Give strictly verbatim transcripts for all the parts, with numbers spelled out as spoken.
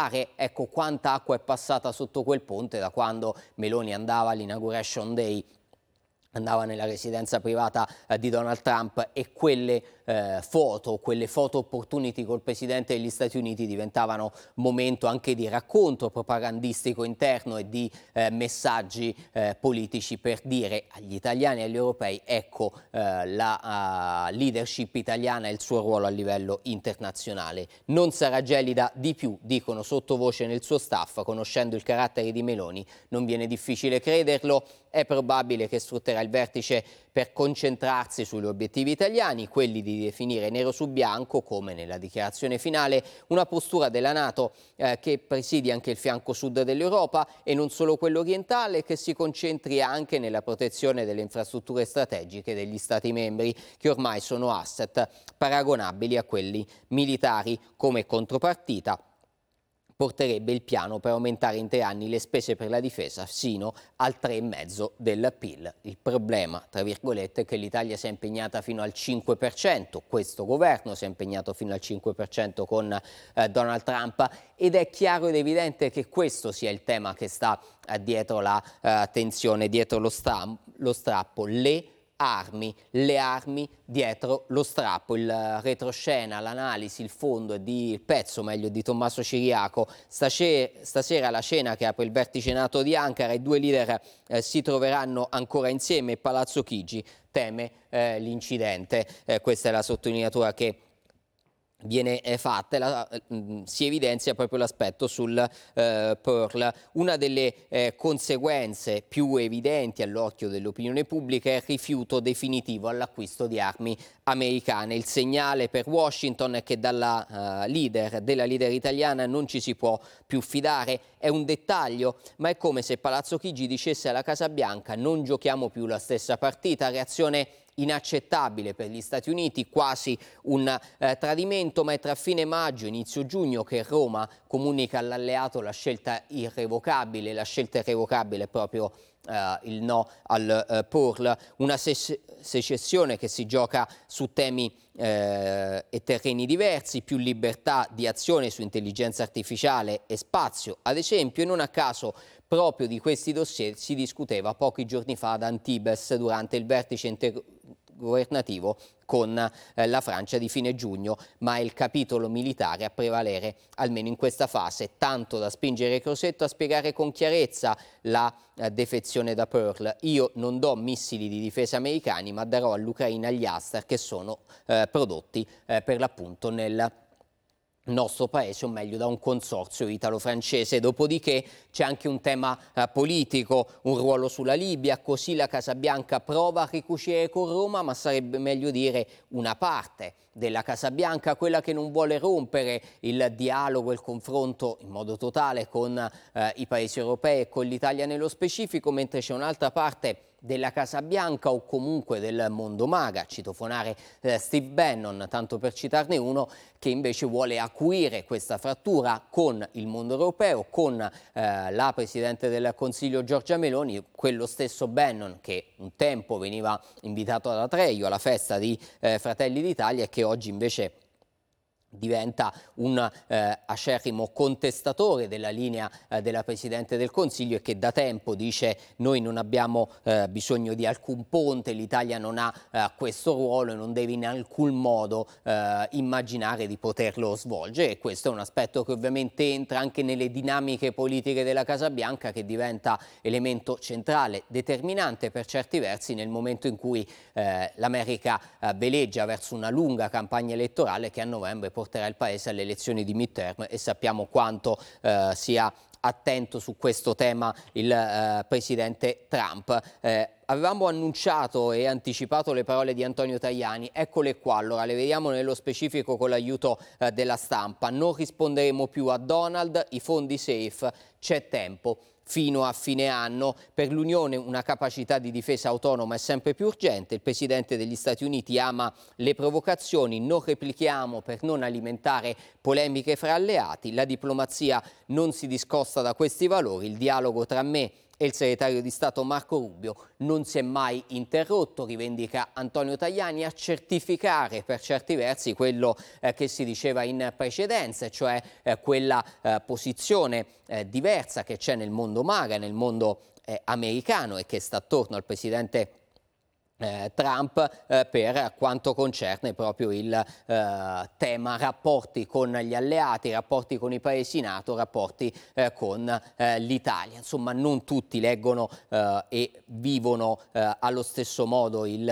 nucleare. Ecco quanta acqua è passata sotto quel ponte da quando Meloni andava all'Inauguration Day, andava nella residenza privata eh, di Donald Trump, e quelle eh, foto, quelle photo opportunity col Presidente degli Stati Uniti diventavano momento anche di racconto propagandistico interno e di eh, messaggi eh, politici per dire agli italiani e agli europei: ecco eh, la uh, leadership italiana e il suo ruolo a livello internazionale. Non sarà gelida di più, dicono sottovoce nel suo staff. Conoscendo il carattere di Meloni non viene difficile crederlo. È probabile che sfrutterà il vertice per concentrarsi sugli obiettivi italiani, quelli di definire nero su bianco, come nella dichiarazione finale, una postura della NATO eh, che presidi anche il fianco sud dell'Europa e non solo quello orientale, che si concentri anche nella protezione delle infrastrutture strategiche degli Stati membri, che ormai sono asset paragonabili a quelli militari. Come contropartita porterebbe il piano per aumentare in tre anni le spese per la difesa sino al tre virgola cinque del P I L. Il problema, tra virgolette, è che l'Italia si è impegnata fino al cinque per cento, questo governo si è impegnato fino al cinque per cento con eh, Donald Trump, ed è chiaro ed evidente che questo sia il tema che sta eh, dietro la eh, tensione, dietro lo, stra lo strappo, le armi, le armi dietro lo strappo. Il retroscena, l'analisi, il fondo è di il pezzo meglio di Tommaso Ciriaco. Stasera, stasera la cena che apre il vertice NATO di Ankara, i due leader eh, si troveranno ancora insieme e Palazzo Chigi teme eh, l'incidente. Eh, questa è la sottolineatura che viene fatta, la, mh, si evidenzia proprio l'aspetto sul eh, Pearl. Una delle eh, conseguenze più evidenti all'occhio dell'opinione pubblica è il rifiuto definitivo all'acquisto di armi americane. Il segnale per Washington è che dalla uh, leader, della leader italiana non ci si può più fidare. È un dettaglio, ma è come se Palazzo Chigi dicesse alla Casa Bianca: non giochiamo più la stessa partita. Reazione inaccettabile per gli Stati Uniti, quasi un eh, tradimento, ma è tra fine maggio e inizio giugno che Roma comunica all'alleato la scelta irrevocabile. La scelta irrevocabile è proprio eh, il no al eh, Pearl, una se secessione che si gioca su temi eh, e terreni diversi, più libertà di azione su intelligenza artificiale e spazio, ad esempio, e non a caso proprio di questi dossier si discuteva pochi giorni fa ad Antibes durante il vertice intergovernativo con eh, la Francia di fine giugno, ma è il capitolo militare a prevalere almeno in questa fase, tanto da spingere Crosetto a spiegare con chiarezza la eh, defezione da Pearl. Io non do missili di difesa americani, ma darò all'Ucraina gli Aster, che sono eh, prodotti eh, per l'appunto nel nostro paese, o meglio da un consorzio italo-francese. Dopodiché c'è anche un tema eh, politico, un ruolo sulla Libia. Così la Casa Bianca prova a ricucire con Roma, ma sarebbe meglio dire una parte della Casa Bianca, quella che non vuole rompere il dialogo e il confronto in modo totale con eh, i paesi europei e con l'Italia nello specifico, mentre c'è un'altra parte della Casa Bianca o comunque del mondo MAGA, citofonare eh, Steve Bannon, tanto per citarne uno, che invece vuole acuire questa frattura con il mondo europeo, con eh, la Presidente del Consiglio Giorgia Meloni, quello stesso Bannon che un tempo veniva invitato ad Atreio alla festa di eh, Fratelli d'Italia e che oggi invece diventa un eh, acerrimo contestatore della linea eh, della Presidente del Consiglio, e che da tempo dice: noi non abbiamo eh, bisogno di alcun ponte, l'Italia non ha eh, questo ruolo e non deve in alcun modo eh, immaginare di poterlo svolgere. E questo è un aspetto che ovviamente entra anche nelle dinamiche politiche della Casa Bianca, che diventa elemento centrale, determinante per certi versi nel momento in cui eh, l'America eh, veleggia verso una lunga campagna elettorale che a novembre porterà il paese alle elezioni di midterm, e sappiamo quanto eh, sia attento su questo tema il eh, presidente Trump. Eh, avevamo annunciato e anticipato le parole di Antonio Tajani, eccole qua, allora le vediamo nello specifico con l'aiuto eh, della stampa. Non risponderemo più a Donald, i fondi safe, c'è tempo. Fino a fine anno. Per l'Unione una capacità di difesa autonoma è sempre più urgente. Il Presidente degli Stati Uniti ama le provocazioni, non replichiamo per non alimentare polemiche fra alleati. La diplomazia non si discosta da questi valori. Il dialogo tra me e il segretario di Stato Marco Rubio non si è mai interrotto, rivendica Antonio Tajani, a certificare per certi versi quello eh, che si diceva in precedenza, cioè eh, quella eh, posizione eh, diversa che c'è nel mondo MAGA, nel mondo eh, americano e che sta attorno al presidente Eh, Trump eh, per quanto concerne proprio il eh, tema rapporti con gli alleati, rapporti con i paesi NATO, rapporti eh, con eh, l'Italia. Insomma, non tutti leggono eh, e vivono eh, allo stesso modo il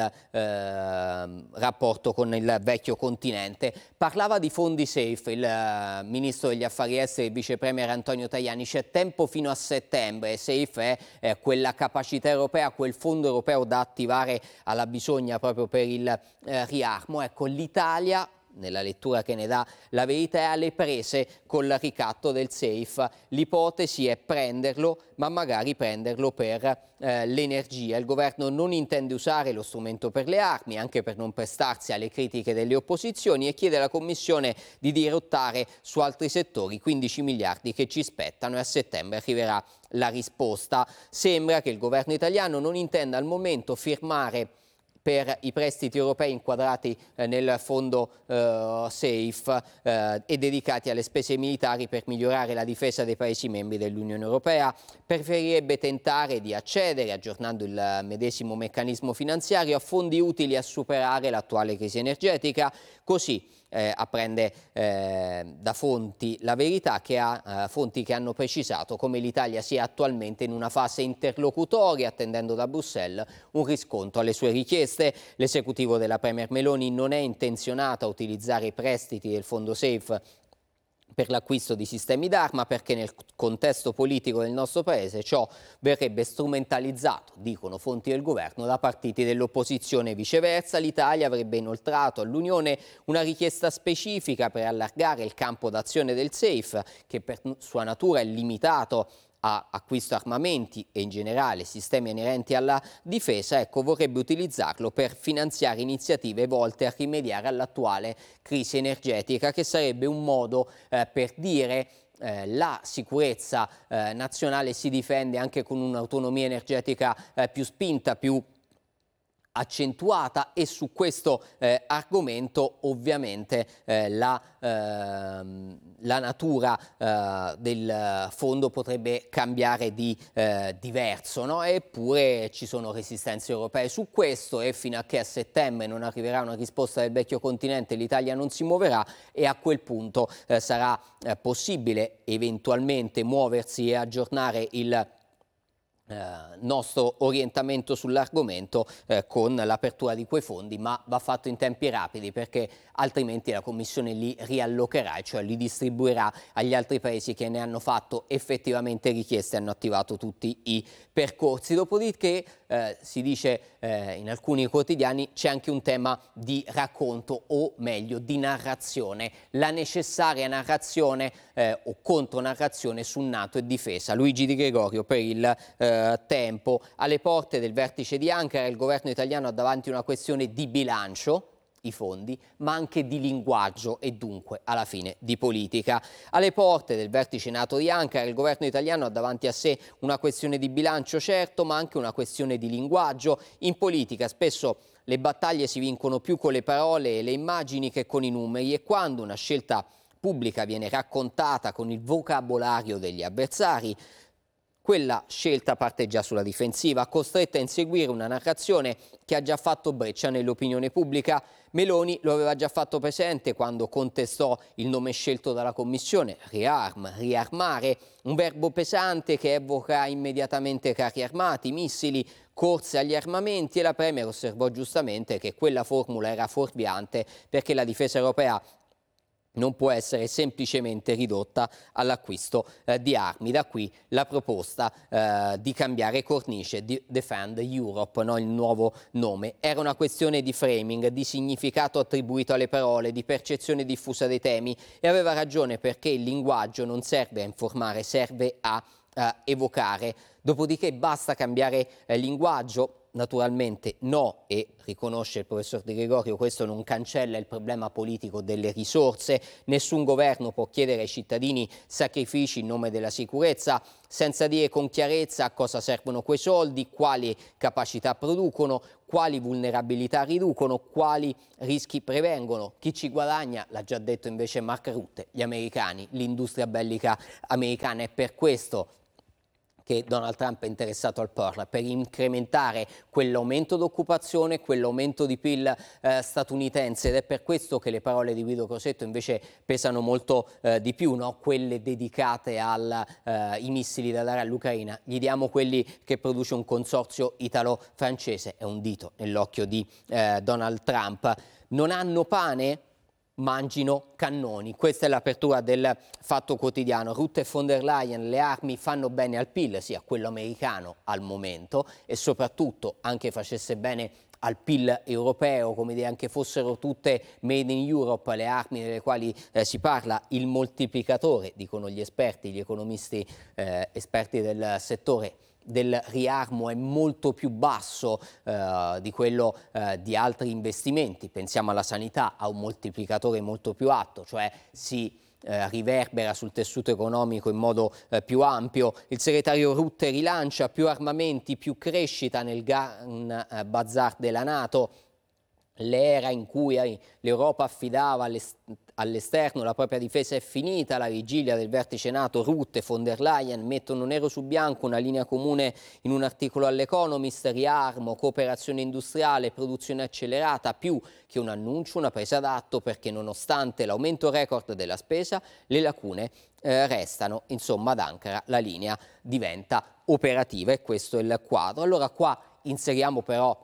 eh, rapporto con il vecchio continente. Parlava di fondi safe il eh, ministro degli affari esteri, il vice premier Antonio Tajani. C'è tempo fino a settembre. Safe è eh, quella capacità europea, quel fondo europeo da attivare alla bisogna proprio per il eh, riarmo. Ecco, l'Italia, nella lettura che ne dà La Verità, è alle prese col ricatto del safe. L'ipotesi è prenderlo, ma magari prenderlo per eh, l'energia. Il governo non intende usare lo strumento per le armi, anche per non prestarsi alle critiche delle opposizioni, e chiede alla Commissione di dirottare su altri settori quindici miliardi che ci spettano, e a settembre arriverà la risposta. Sembra che il governo italiano non intenda al momento firmare per i prestiti europei inquadrati eh, nel fondo eh, safe eh, e dedicati alle spese militari per migliorare la difesa dei Paesi membri dell'Unione Europea. Preferirebbe tentare di accedere, aggiornando il medesimo meccanismo finanziario, a fondi utili a superare l'attuale crisi energetica. Così Eh, apprende eh, da fonti La Verità, che ha eh, fonti che hanno precisato come l'Italia sia attualmente in una fase interlocutoria, attendendo da Bruxelles un riscontro alle sue richieste. L'esecutivo della Premier Meloni non è intenzionato a utilizzare i prestiti del fondo safe per l'acquisto di sistemi d'arma, perché nel contesto politico del nostro Paese ciò verrebbe strumentalizzato, dicono fonti del governo, da partiti dell'opposizione. Viceversa, l'Italia avrebbe inoltrato all'Unione una richiesta specifica per allargare il campo d'azione del safe, che per sua natura è limitato a acquisto armamenti e in generale sistemi inerenti alla difesa. Ecco, vorrebbe utilizzarlo per finanziare iniziative volte a rimediare all'attuale crisi energetica, che sarebbe un modo eh, per dire eh, la sicurezza eh, nazionale si difende anche con un'autonomia energetica eh, più spinta, più accentuata, e su questo eh, argomento ovviamente eh, la, ehm, la natura eh, del fondo potrebbe cambiare di eh, diverso, no? Eppure ci sono resistenze europee su questo, e fino a che a settembre non arriverà una risposta del vecchio continente l'Italia non si muoverà, e a quel punto eh, sarà eh, possibile eventualmente muoversi e aggiornare il Eh, nostro orientamento sull'argomento eh, con l'apertura di quei fondi, ma va fatto in tempi rapidi, perché altrimenti la Commissione li riallocherà, cioè li distribuirà agli altri paesi che ne hanno fatto effettivamente richieste e hanno attivato tutti i percorsi. Dopodiché eh, si dice eh, in alcuni quotidiani c'è anche un tema di racconto, o meglio di narrazione, la necessaria narrazione eh, o contronarrazione su NATO e difesa. Luigi Di Gregorio per il eh, Tempo. Alle porte del vertice di Ankara il governo italiano ha davanti una questione di bilancio, i fondi, ma anche di linguaggio e dunque alla fine di politica. Alle porte del vertice NATO di Ankara il governo italiano ha davanti a sé una questione di bilancio, certo, ma anche una questione di linguaggio. In politica spesso le battaglie si vincono più con le parole e le immagini che con i numeri, e quando una scelta pubblica viene raccontata con il vocabolario degli avversari, quella scelta parte già sulla difensiva, costretta a inseguire una narrazione che ha già fatto breccia nell'opinione pubblica. Meloni lo aveva già fatto presente quando contestò il nome scelto dalla Commissione, riarm, riarmare, un verbo pesante che evoca immediatamente carri armati, missili, corse agli armamenti, e la Premier osservò giustamente che quella formula era fuorviante, perché la difesa europea non può essere semplicemente ridotta all'acquisto eh, di armi. Da qui la proposta eh, di cambiare cornice, di Defend Europe, no? Il nuovo nome. Era una questione di framing, di significato attribuito alle parole, di percezione diffusa dei temi, e aveva ragione, perché il linguaggio non serve a informare, serve a eh, evocare. Dopodiché basta cambiare eh, linguaggio. naturalmente no, e riconosce il professor De Gregorio, questo non cancella il problema politico delle risorse. Nessun governo può chiedere ai cittadini sacrifici in nome della sicurezza senza dire con chiarezza a cosa servono quei soldi, quali capacità producono, quali vulnerabilità riducono, quali rischi prevengono. Chi ci guadagna, l'ha già detto invece Mark Rutte, gli americani, l'industria bellica americana. È per questo che Donald Trump è interessato al Pearl, per incrementare quell'aumento d'occupazione, quell'aumento di P I L eh, statunitense, ed è per questo che le parole di Guido Crosetto invece pesano molto eh, di più, no? Quelle dedicate ai eh, missili da dare all'Ucraina. Gli diamo quelli che produce un consorzio italo-francese, è un dito nell'occhio di eh, Donald Trump. Non hanno pane? Mangino cannoni. Questa è l'apertura del Fatto Quotidiano. Rutte e von der Leyen, le armi fanno bene al P I L, sia quello americano al momento, e soprattutto anche facesse bene al P I L europeo, come dire, anche fossero tutte made in Europe le armi delle quali eh, si parla, il moltiplicatore, dicono gli esperti, gli economisti eh, esperti del settore, del riarmo è molto più basso eh, di quello eh, di altri investimenti. Pensiamo alla sanità, ha un moltiplicatore molto più alto, cioè si eh, riverbera sul tessuto economico in modo eh, più ampio. Il segretario Rutte rilancia più armamenti, più crescita nel Gun eh, Bazar della NATO. L'era in cui l'Europa affidava all'esterno la propria difesa è finita. La vigilia del vertice NATO, Rutte e von der Leyen mettono nero su bianco una linea comune in un articolo all'Economist: riarmo, cooperazione industriale, produzione accelerata, più che un annuncio, una presa d'atto, perché nonostante l'aumento record della spesa, le lacune eh, restano. Insomma, ad Ankara la linea diventa operativa, e questo è il quadro. Allora qua inseriamo però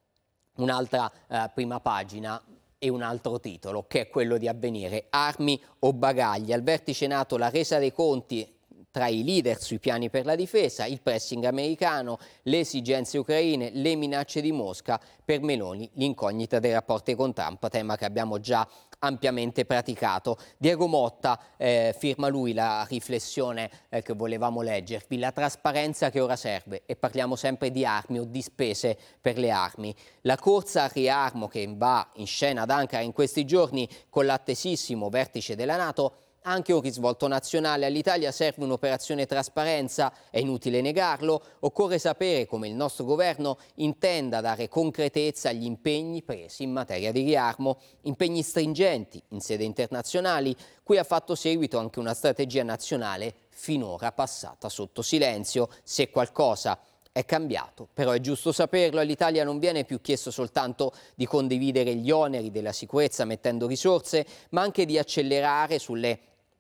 un'altra eh, prima pagina e un altro titolo, che è quello di Avvenire: armi o bagagli. Al vertice NATO la resa dei conti tra i leader sui piani per la difesa, il pressing americano, le esigenze ucraine, le minacce di Mosca. Per Meloni l'incognita dei rapporti con Trump, tema che abbiamo già ampiamente praticato. Diego Motta eh, firma lui la riflessione eh, che volevamo leggervi: la trasparenza che ora serve, e parliamo sempre di armi o di spese per le armi. La corsa al riarmo che va in scena ad Ankara in questi giorni con l'attesissimo vertice della NATO anche un risvolto nazionale. All'Italia serve un'operazione trasparenza, è inutile negarlo. Occorre sapere come il nostro governo intenda dare concretezza agli impegni presi in materia di riarmo, impegni stringenti in sede internazionali, cui ha fatto seguito anche una strategia nazionale finora passata sotto silenzio. Se qualcosa è cambiato, però è giusto saperlo: all'Italia non viene più chiesto soltanto di condividere gli oneri della sicurezza mettendo risorse, ma anche di accelerare sulle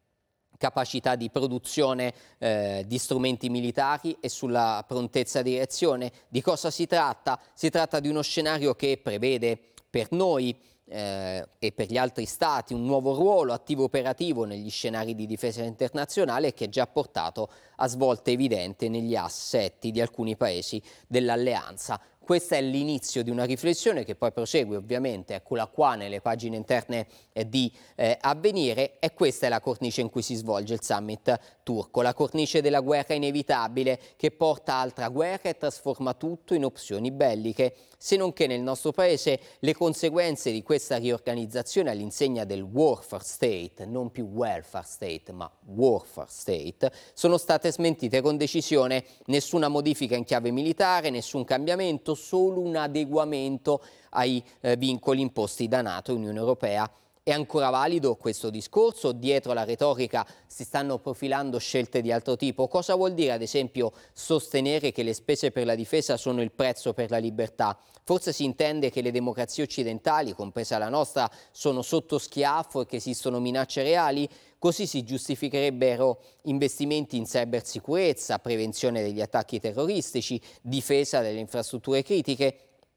capacità di produzione eh, di strumenti militari e sulla prontezza di reazione. Di cosa si tratta? Si tratta di uno scenario che prevede per noi eh, e per gli altri stati un nuovo ruolo attivo operativo negli scenari di difesa internazionale, e che è già portato a svolte evidenti negli assetti di alcuni paesi dell'alleanza. Questo è l'inizio di una riflessione che poi prosegue, ovviamente, eccola qua nelle pagine interne eh, di eh, Avvenire, e questa è la cornice in cui si svolge il summit turco, la cornice della guerra inevitabile che porta a altra guerra e trasforma tutto in opzioni belliche, se non che nel nostro paese le conseguenze di questa riorganizzazione all'insegna del warfare state, non più welfare state ma warfare state, sono state smentite con decisione. Nessuna modifica in chiave militare, nessun cambiamento, solo un adeguamento ai eh, vincoli imposti da NATO e Unione Europea. È ancora valido questo discorso? Dietro la retorica si stanno profilando scelte di altro tipo? Cosa vuol dire, ad esempio, sostenere che le spese per la difesa sono il prezzo per la libertà? Forse si intende che le democrazie occidentali, compresa la nostra, sono sotto schiaffo e che esistono minacce reali? Così si giustificherebbero investimenti in cybersicurezza, prevenzione degli attacchi terroristici, difesa delle infrastrutture critiche.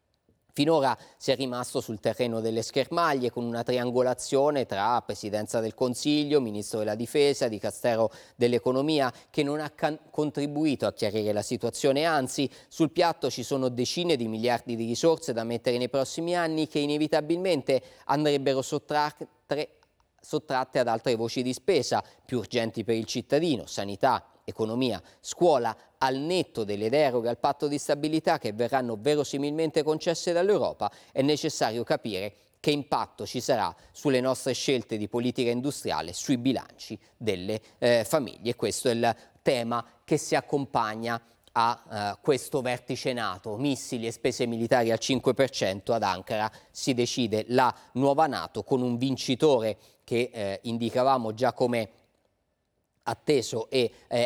Finora si è rimasto sul terreno delle schermaglie, con una triangolazione tra Presidenza del Consiglio, Ministro della Difesa, Dicastero dell'Economia, che non ha contribuito a chiarire la situazione. Anzi, sul piatto ci sono decine di miliardi di risorse da mettere nei prossimi anni, che inevitabilmente andrebbero sottratte sottratte ad altre voci di spesa più urgenti per il cittadino: sanità, economia, scuola, al netto delle deroghe al patto di stabilità che verranno verosimilmente concesse dall'Europa, è necessario capire che impatto ci sarà sulle nostre scelte di politica industriale, sui bilanci delle eh, famiglie. Questo è il tema che si accompagna a eh, questo vertice NATO, missili e spese militari al cinque per cento. Ad Ankara si decide la nuova NATO con un vincitore che eh, indicavamo già come atteso e eh,